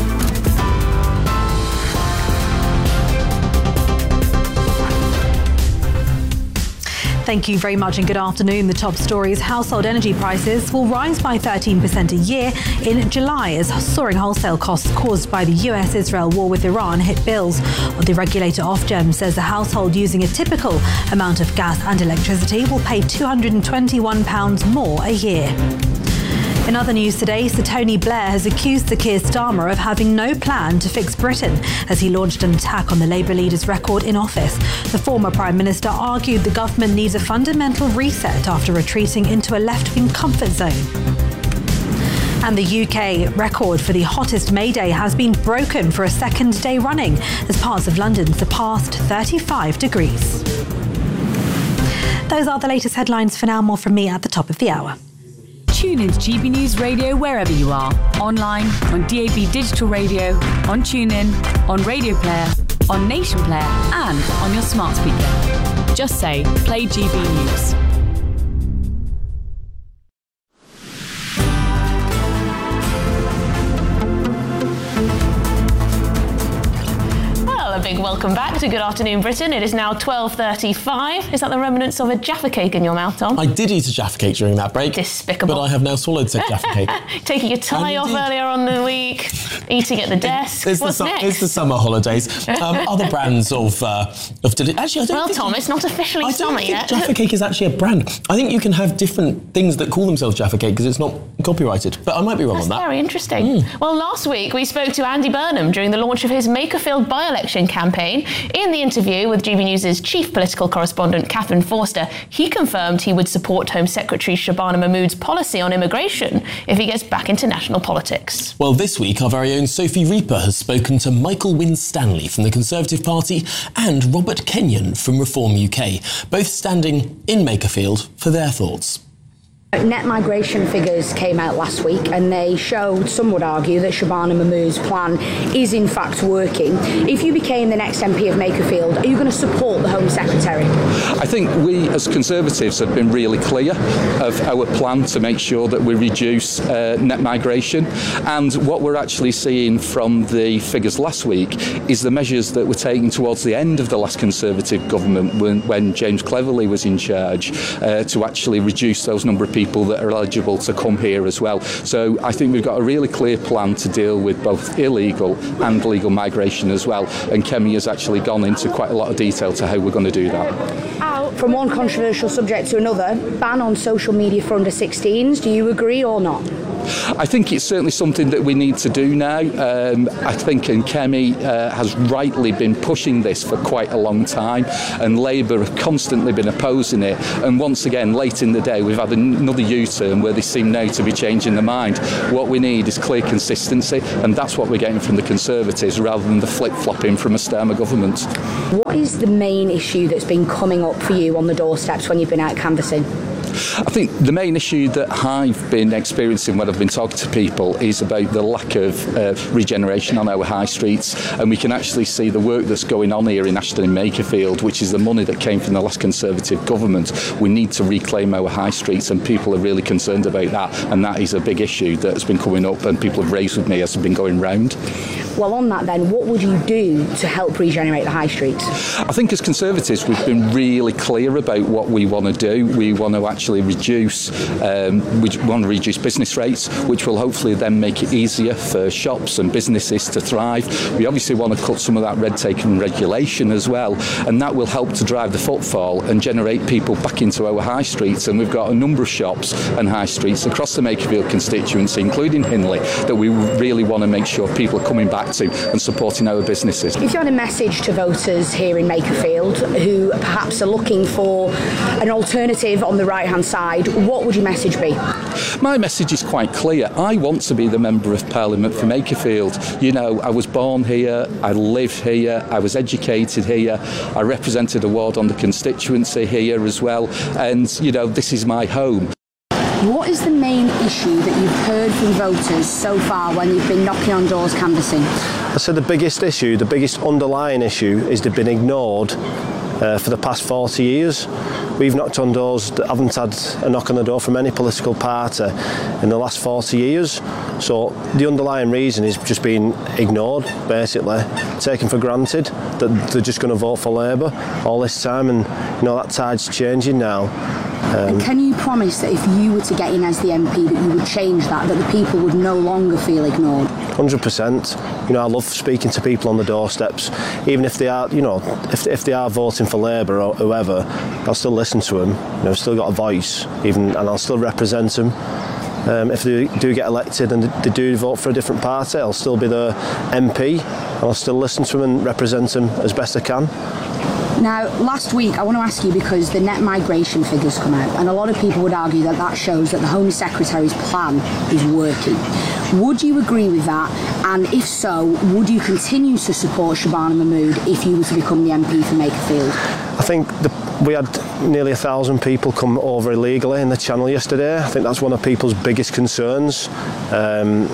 Thank you very much and good afternoon. The top stories: household energy prices will rise by thirteen percent a year in July as soaring wholesale costs caused by the U S Israel war with Iran hit bills. Well, the regulator Ofgem says the household using a typical amount of gas and electricity will pay two hundred twenty-one pounds more a year. In other news today, Sir Tony Blair has accused Sir Keir Starmer of having no plan to fix Britain as he launched an attack on the Labour leader's record in office. The former Prime Minister argued the government needs a fundamental reset after retreating into a left-wing comfort zone. And the U K record for the hottest May Day has been broken for a second day running as parts of London surpassed thirty-five degrees. Those are the latest headlines for now. More from me at the top of the hour. Tune into G B News Radio wherever you are. Online, on D A B Digital Radio, on TuneIn, on Radio Player, on Nation Player, and on your smart speaker. Just say, play G B News. A big welcome back to Good Afternoon Britain. It is now twelve thirty-five. Is that the remnants of a Jaffa cake in your mouth, Tom? I did eat a Jaffa cake during that break. Despicable. But I have now swallowed said Jaffa cake. Taking your tie off earlier on the week, eating at the desk. It's What's the, next? It's the summer holidays. Um, other brands of uh, of deli- actually, I don't. Well, think Tom, it's not officially I summer don't think yet. Jaffa cake is actually a brand. I think you can have different things that call themselves Jaffa cake because it's not copyrighted. But I might be wrong That's on that. Very interesting. Mm. Well, last week we spoke to Andy Burnham during the launch of his Makerfield by-election campaign. In the interview with G B News' chief political correspondent, Catherine Forster, he confirmed he would support Home Secretary Shabana Mahmood's policy on immigration if he gets back into national politics. Well, this week, our very own Sophie Reaper has spoken to Michael Winstanley from the Conservative Party and Robert Kenyon from Reform U K, both standing in Makerfield for their thoughts. Net migration figures came out last week and they showed, some would argue, that Shabana Mahmood's plan is in fact working. If you became the next M P of Makerfield, are you going to support the Home Secretary? I think we as Conservatives have been really clear of our plan to make sure that we reduce uh, net migration, and what we're actually seeing from the figures last week is the measures that were taken towards the end of the last Conservative government when, when James Cleverly was in charge uh, to actually reduce those number of people people that are eligible to come here as well. So I think we've got a really clear plan to deal with both illegal and legal migration as well, and Kemi has actually gone into quite a lot of detail to how we're going to do that. From one controversial subject to another, ban on social media for under sixteens, do you agree or not? I think it's certainly something that we need to do now. Um, I think, and Kemi uh, has rightly been pushing this for quite a long time, and Labour have constantly been opposing it. And once again, late in the day, we've had another U-turn where they seem now to be changing their mind. What we need is clear consistency, and that's what we're getting from the Conservatives rather than the flip-flopping from a Starmer government. What is the main issue that's been coming up for you on the doorsteps when you've been out canvassing? I think the main issue that I've been experiencing when I've been talking to people is about the lack of uh, regeneration on our high streets, and we can actually see the work that's going on here in Ashton and Makerfield, which is the money that came from the last Conservative government. We need to reclaim our high streets, and people are really concerned about that, and that is a big issue that has been coming up and people have raised with me as I've been going round. Well, on that then, what would you do to help regenerate the high streets? I think as Conservatives we've been really clear about what we want to do. We want to actually reduce, um, we want to reduce business rates, which will hopefully then make it easier for shops and businesses to thrive. We obviously want to cut some of that red tape and regulation as well, and that will help to drive the footfall and generate people back into our high streets. And we've got a number of shops and high streets across the Makerfield constituency, including Hindley, that we really want to make sure people are coming back to and supporting our businesses. If you had a message to voters here in Makerfield who perhaps are looking for an alternative on the right-hand side, what would your message be? My message is quite clear. I want to be the Member of Parliament for Makerfield. You know, I was born here, I live here, I was educated here, I represented a ward on the constituency here as well, and, you know, this is my home. What is the main issue that you've heard from voters so far when you've been knocking on doors canvassing? I said the biggest issue, the biggest underlying issue is they've been ignored uh, for the past forty years. We've knocked on doors that haven't had a knock on the door from any political party in the last forty years. So the underlying reason is just being ignored, basically, taken for granted that they're just going to vote for Labour all this time, and you know that tide's changing now. Um, and can you promise that if you were to get in as the M P that you would change that, that the people would no longer feel ignored? one hundred percent. You know, I love speaking to people on the doorsteps, even if they are, you know, if, if they are voting for Labour or whoever, I'll still listen to them. You know, I've still got a voice, even, and I'll still represent them. Um, if they do get elected and they do vote for a different party, I'll still be their M P, and I'll still listen to them and represent them as best I can. Now, last week, I want to ask you, because the net migration figures come out, and a lot of people would argue that that shows that the Home Secretary's plan is working. Would you agree with that? And if so, would you continue to support Shabana Mahmood if you were to become the M P for Makerfield? I think the, we had nearly a thousand people come over illegally in the Channel yesterday. I think that's one of people's biggest concerns. Um,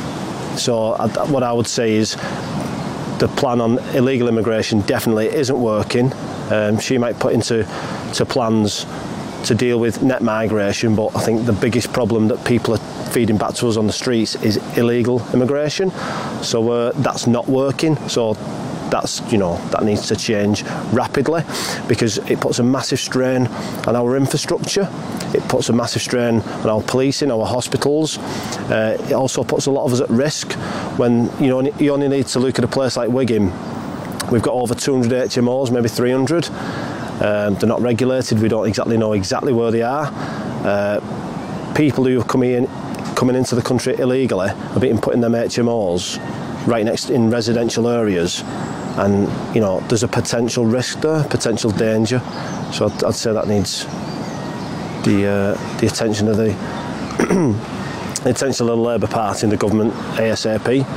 so I, what I would say is, the plan on illegal immigration definitely isn't working. Um, she might put into to plans to deal with net migration, but I think the biggest problem that people are feeding back to us on the streets is illegal immigration. So uh, that's not working. So that's, you know, that needs to change rapidly, because it puts a massive strain on our infrastructure. It puts a massive strain on our policing, our hospitals. Uh, it also puts a lot of us at risk when, you know, you only need to look at a place like Wigan. We've got over two hundred H M Os, maybe three hundred. Um, they're not regulated. We don't exactly know exactly where they are. Uh, people who are coming in, coming into the country illegally are being put in them H M Os right next in residential areas. And, you know, there's a potential risk there, potential danger. So I'd, I'd say that needs the uh, the attention of the, the attention of the Labour Party and the government ASAP.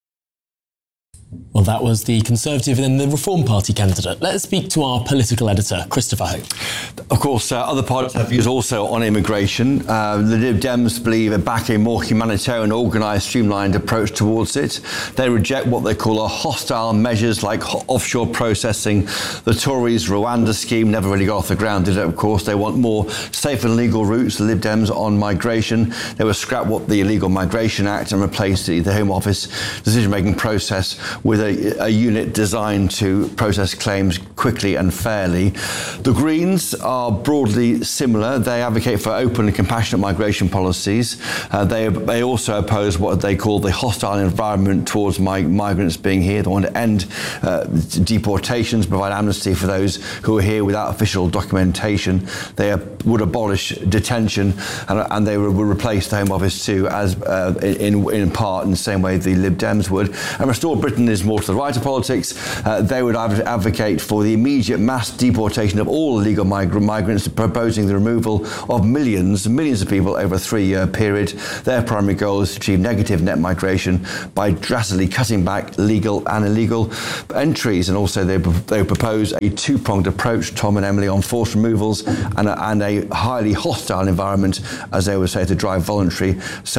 Well, that was the Conservative and then the Reform Party candidate. Let's speak to our political editor, Christopher Hope. Of course, uh, other parties have views also on immigration. Uh, the Lib Dems believe in back a more humanitarian, organised, streamlined approach towards it. They reject what they call a hostile measures like ho- offshore processing. The Tories' Rwanda scheme never really got off the ground, did it? Of course, they want more safe and legal routes, the Lib Dems, on migration. They will scrap what the Illegal Migration Act and replace the, the Home Office decision-making process with a, a unit designed to process claims quickly and fairly. The Greens are broadly similar. They advocate for open and compassionate migration policies. Uh, they, they also oppose what they call the hostile environment towards mi- migrants being here. They want to end uh, deportations, provide amnesty for those who are here without official documentation. They uh, would abolish detention, and, and they would replace the Home Office too, as uh, in, in part in the same way the Lib Dems would. And Restore Britain is more to the right of politics. Uh, they would adv- advocate for the immediate mass deportation of all illegal mig- migrants, proposing the removal of millions, millions of people over a three-year period. Their primary goal is to achieve negative net migration by drastically cutting back legal and illegal entries. And also they, they propose a two-pronged approach, Tom and Emily, on forced removals and a, and a highly hostile environment, as they would say, to drive voluntary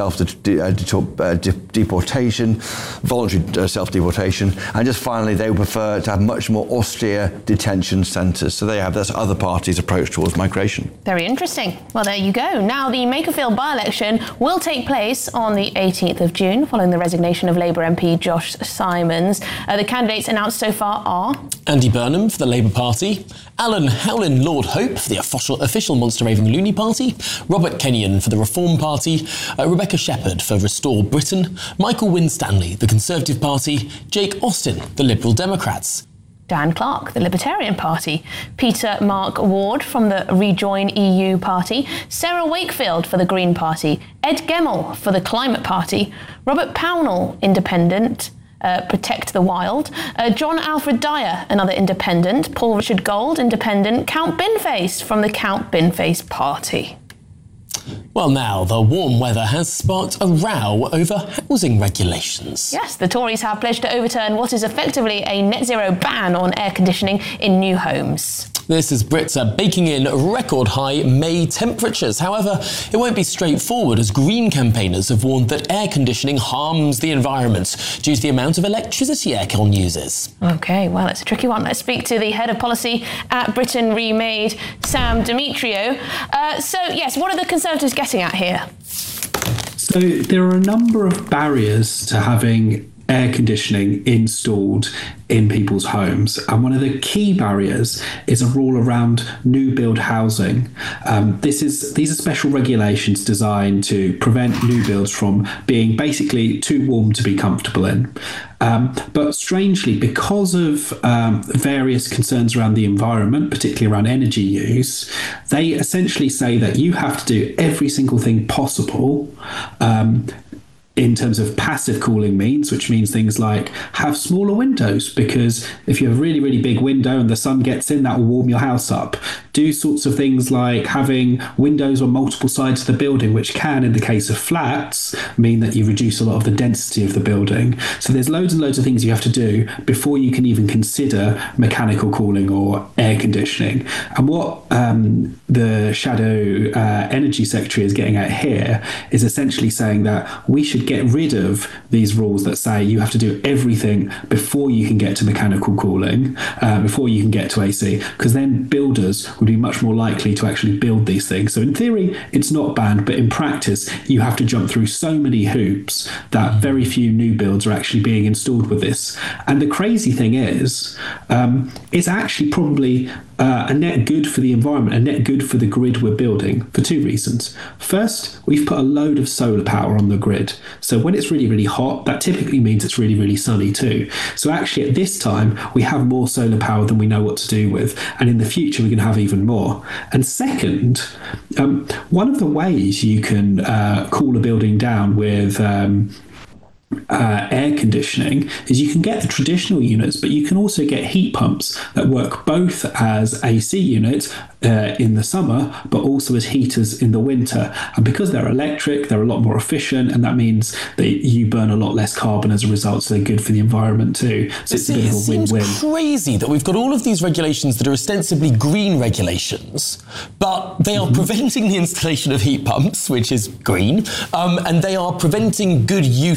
self-deportation, voluntary uh, self-deportation. And just finally, they would prefer to have much more austere detention centres. So they have, that's other parties' approach towards migration. Very interesting. Well, there you go. Now, the Makerfield by-election will take place on the eighteenth of June, following the resignation of Labour M P Josh Simons. Uh, the candidates announced so far are Andy Burnham for the Labour Party, Alan Howlin Lord Hope for the official, official Monster Raving Loony Party, Robert Kenyon for the Reform Party, uh, Rebecca Shepherd for Restore Britain, Michael Winstanley, the Conservative Party, Jake Austin, the Liberal Democrats, Dan Clark, the Libertarian Party, Peter Mark Ward from the Rejoin E U Party, Sarah Wakefield for the Green Party, Ed Gemmell for the Climate Party, Robert Pownall, Independent, Uh, Protect the Wild, uh, John Alfred Dyer, another independent, Paul Richard Gold, independent, Count Binface from the Count Binface Party. Well, now, the warm weather has sparked a row over housing regulations. Yes, the Tories have pledged to overturn what is effectively a net zero ban on air conditioning in new homes. This is Brits are baking in record high May temperatures. However, it won't be straightforward, as Green campaigners have warned that air conditioning harms the environment due to the amount of electricity aircon uses. OK, well, it's a tricky one. Let's speak to the head of policy at Britain Remade, Sam Demetrio. Uh, so, yes, what are the Conservatives getting at here? So there are a number of barriers to having air conditioning installed in people's homes, and one of the key barriers is a rule around new build housing. Um, this is these are special regulations designed to prevent new builds from being basically too warm to be comfortable in. Um, but strangely, because of um, various concerns around the environment, particularly around energy use, they essentially say that you have to do every single thing possible um, in terms of passive cooling means, which means things like have smaller windows, because if you have a really, really big window and the sun gets in, that will warm your house up. Do sorts of things like having windows on multiple sides of the building, which can, in the case of flats, mean that you reduce a lot of the density of the building. So there's loads and loads of things you have to do before you can even consider mechanical cooling or air conditioning. And what um, the Shadow uh, Energy Secretary is getting at here is essentially saying that we should get rid of these rules that say you have to do everything before you can get to mechanical cooling, uh, before you can get to A C, because then builders would be much more likely to actually build these things. So in theory, it's not banned, but in practice, you have to jump through so many hoops that very few new builds are actually being installed with this. And the crazy thing is, um, it's actually probably Uh, a net good for the environment, a net good for the grid we're building, for two reasons. First, we've put a load of solar power on the grid. So when it's really, really hot, that typically means it's really, really sunny too. So actually at this time, we have more solar power than we know what to do with. And in the future, we're going to have even more. And second, um, one of the ways you can uh, cool a building down with um, Uh, air conditioning is you can get the traditional units, but you can also get heat pumps that work both as A C units uh, in the summer, but also as heaters in the winter. And because they're electric, they're a lot more efficient, and that means that you burn a lot less carbon as a result, so they're good for the environment too. So it's See, a bit of a win-win. It seems crazy that we've got all of these regulations that are ostensibly green regulations, but they are mm-hmm. preventing the installation of heat pumps, which is green, um, and they are preventing good use for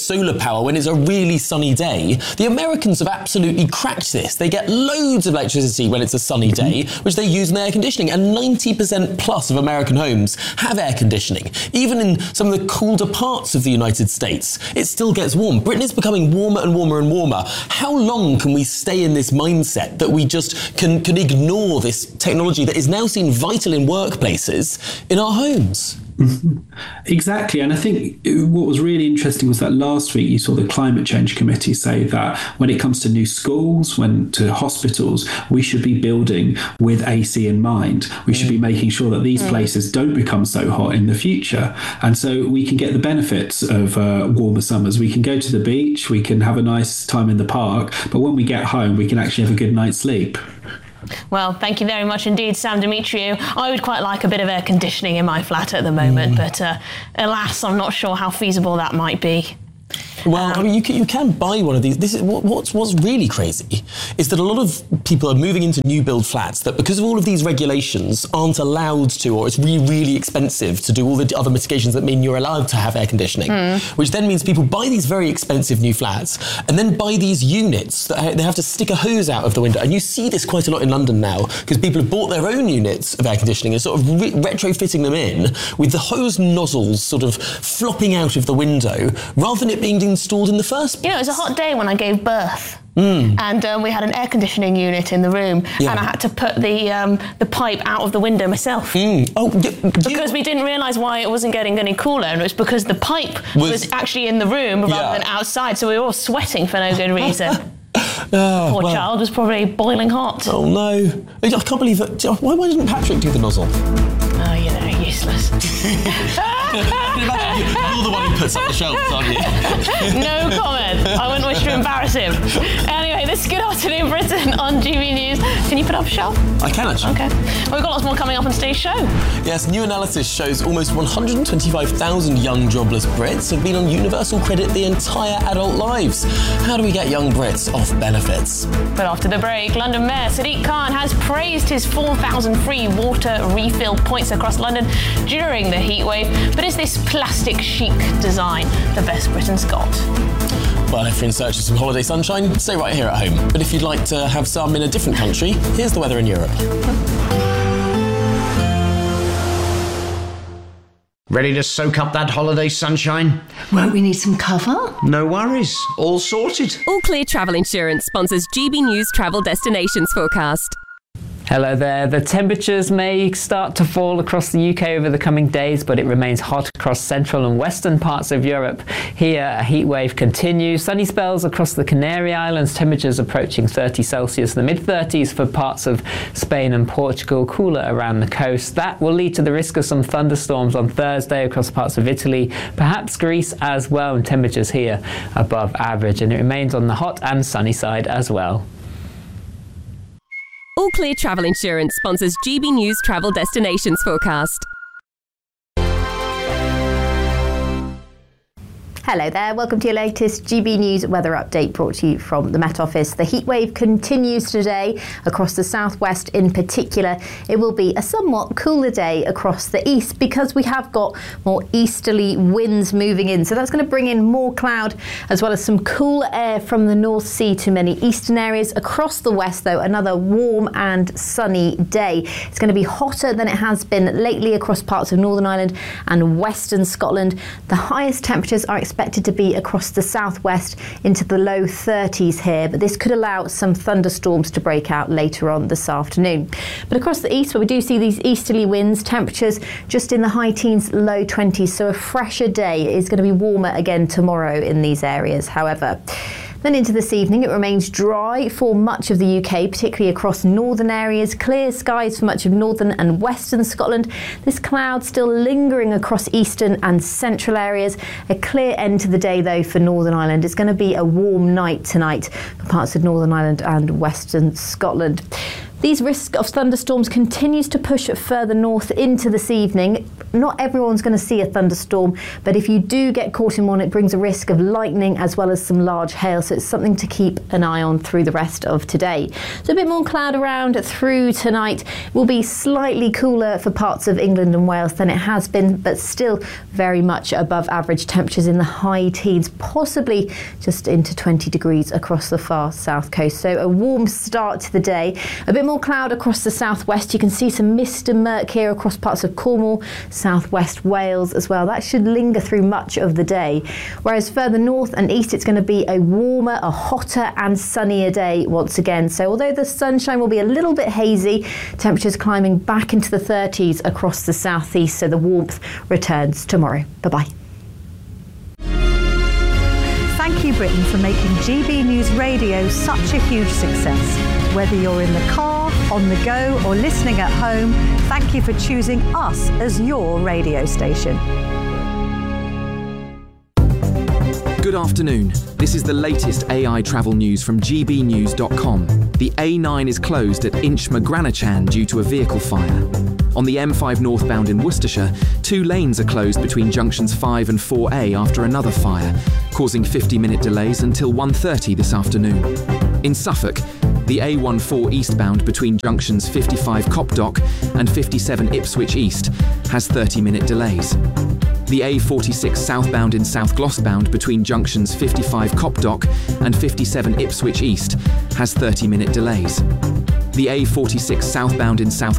solar power when it's a really sunny day. The Americans have absolutely cracked this. They get loads of electricity when it's a sunny day, which they use in their air conditioning, and ninety percent plus of American homes have air conditioning. Even in some of the colder parts of the United States, it still gets warm. Britain is becoming warmer and warmer and warmer. How long can we stay in this mindset that we just can, can ignore this technology that is now seen vital in workplaces in our homes? Exactly, and I think what was really interesting was that last week you saw the Climate Change Committee say that when it comes to new schools, when to hospitals, we should be building with A C in mind. We should be making sure that these places don't become so hot in the future, and so we can get the benefits of uh, warmer summers. We can go to the beach, we can have a nice time in the park, but when we get home, we can actually have a good night's sleep. Well, thank you very much indeed, Sam Demetriou. I would quite like a bit of air conditioning in my flat at the moment, mm. but uh, alas, I'm not sure how feasible that might be. Well, um, I mean, you can, you can buy one of these. This is what, what's what's really crazy is that a lot of people are moving into new build flats that, because of all of these regulations, aren't allowed to, or it's really really expensive to do all the other mitigations that mean you're allowed to have air conditioning, mm. which then means people buy these very expensive new flats and then buy these units that they have to stick a hose out of the window. And you see this quite a lot in London now because people have bought their own units of air conditioning and sort of re- retrofitting them in with the hose nozzles sort of flopping out of the window rather than it being installed in the first place. You know, it was a hot day when I gave birth. Mm. And um, we had an air conditioning unit in the room, yeah. and I had to put the um, the pipe out of the window myself. Mm. Oh, d- because you... we didn't realise why it wasn't getting any cooler, and it was because the pipe was, was actually in the room rather yeah. than outside, so we were all sweating for no good reason. Oh, Poor well. child was probably boiling hot. Oh no! I can't believe it. Why, why didn't Patrick do the nozzle? Oh, you know, useless. You're the one who puts up the shelves, aren't you? No comment. I wouldn't wish to embarrass him. Anyway, this is Good Afternoon Britain on G B News. Can you put up a shelf? I can actually. Okay. Well, we've got lots more coming up on today's show. Yes, new analysis shows almost one hundred twenty-five thousand young jobless Brits have been on universal credit the entire adult lives. How do we get young Brits off benefits? But after the break, London Mayor Sadiq Khan has praised his four thousand free water refill points across London during the heatwave. But is this plastic chic design the best Britain's got? Well, if you're in search of some holiday sunshine, stay right here at home. But if you'd like to have some in a different country, here's the weather in Europe. Ready to soak up that holiday sunshine? Won't we need some cover? No worries. All sorted. All Clear Travel Insurance sponsors G B News Travel Destinations Forecast. Hello there. The temperatures may start to fall across the U K over the coming days, but it remains hot across central and western parts of Europe. Here, a heat wave continues. Sunny spells across the Canary Islands, temperatures approaching thirty Celsius, the mid thirties for parts of Spain and Portugal, cooler around the coast. That will lead to the risk of some thunderstorms on Thursday across parts of Italy, perhaps Greece as well, and temperatures here above average. And it remains on the hot and sunny side as well. All Clear Travel Insurance sponsors G B News Travel Destinations Forecast. Hello there, welcome to your latest G B News weather update brought to you from the Met Office. The heatwave continues today across the southwest in particular. It will be a somewhat cooler day across the east because we have got more easterly winds moving in. So that's going to bring in more cloud as well as some cooler air from the North Sea to many eastern areas. Across the west though, another warm and sunny day. It's going to be hotter than it has been lately across parts of Northern Ireland and western Scotland. The highest temperatures are expected expected to be across the southwest into the low thirties here, but this could allow some thunderstorms to break out later on this afternoon. But across the east, where we do see these easterly winds, temperatures just in the high teens, low twenties, so a fresher day. Is going to be warmer again tomorrow in these areas, however. Then into this evening, it remains dry for much of the U K, particularly across northern areas. Clear skies for much of northern and western Scotland. This cloud still lingering across eastern and central areas. A clear end to the day, though, for Northern Ireland. It's going to be a warm night tonight for parts of Northern Ireland and western Scotland. These risk of thunderstorms continues to push further north into this evening. not everyone's going to see a thunderstorm, but if you do get caught in one, it brings a risk of lightning as well as some large hail, so it's something to keep an eye on through the rest of today. So a bit more cloud around through tonight. Will be slightly cooler for parts of England and Wales than it has been, but still very much above average temperatures in the high teens, possibly just into twenty degrees across the far south coast. So a warm start to the day. A bit more cloud across the southwest. You can see some mist and murk here across parts of Cornwall, southwest Wales as well. That should linger through much of the day. Whereas further north and east, it's going to be a warmer, a hotter and sunnier day once again. So although the sunshine will be a little bit hazy, temperatures climbing back into the thirties across the southeast, so the warmth returns tomorrow. Bye-bye. Thank you, Britain, for making G B News Radio such a huge success. Whether you're in the car, on the go, or listening at home, thank you for choosing us as your radio station. Good afternoon. This is the latest A I travel news from G B news dot com. The A nine is closed at Inchmagranachan due to a vehicle fire. On the M five northbound in Worcestershire, two lanes are closed between junctions five and four A after another fire, causing fifty minute delays until one thirty this afternoon. In Suffolk, the A fourteen eastbound between junctions fifty-five Copdock and fifty-seven Ipswich East has thirty minute delays. The A forty-six southbound in South Glossbound between junctions fifty-five Copdock and fifty-seven Ipswich East has thirty minute delays. The A forty-six southbound in South